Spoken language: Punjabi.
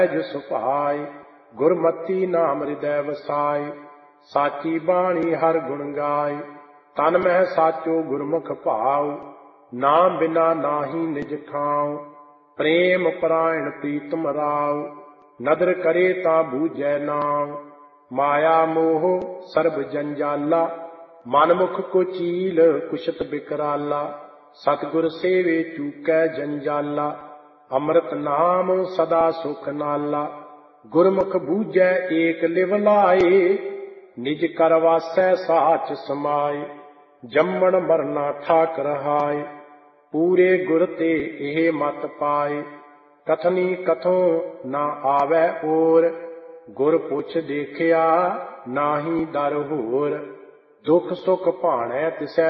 ਜੋ ਸੁਭਾਏ। ਗੁਰਮਤੀ ਨਾਮ ਹਿਰਦੈ ਵਸਾਏ। ਸਾਚੀ ਬਾਣੀ ਹਰ ਗੁਣ ਗਾਏ। ਤਨ ਮਹਿ ਸਾਚੋ ਗੁਰਮੁਖ ਭਾਉ। ਨਾਮ ਬਿਨਾ ਨਾਹੀ ਨਿਜ ਠਾਉ। ਪ੍ਰੇਮ ਪਰਾਇਣ ਪ੍ਰੀਤਮ ਰਾਉ। ਨਦਰ ਕਰੇ ਤਾਂ ਬੂਝੈ ਨਾਉ। ਮਾਇਆ ਮੋਹ ਸਰਬ ਜੰਜਾਲਾ। ਮਨਮੁਖ ਕੋ ਚੀਲ ਕੁਸ਼ਤ ਬਿਕਰਾਲਾ। ਸਤਿਗੁਰ ਸੇਵੇ ਚੂਕੈ ਜੰਜਾਲਾ। ਅੰਮ੍ਰਿਤ ਨਾਮ ਸਦਾ ਸੁਖ ਨਾਲਾ। ਗੁਰਮੁਖ ਬੂਝੈ ਏਕ ਲਿਵ ਲਾਏ। ਨਿਜ ਕਰ ਵਾਸੈ ਸਾਚ ਸਮਾਏ। ਜੰਮਣ ਮਰਨਾ ਠਾਕ ਰਹਾਏ। ਪੂਰੇ ਗੁਰ ਤੇ ਇਹ ਮਤ ਪਾਏ। ਕਥਨੀ ਕਥੋਂ ਨਾ ਆਵੈ ਹੋਰ। ਗੁਰ ਪੁੱਛ ਦੇਖਿਆ ਨਾਹੀ ਦਰ ਹੋਰ। ਦੁਖ ਸੁਖ ਭਾਣੈ ਤਿਸੈ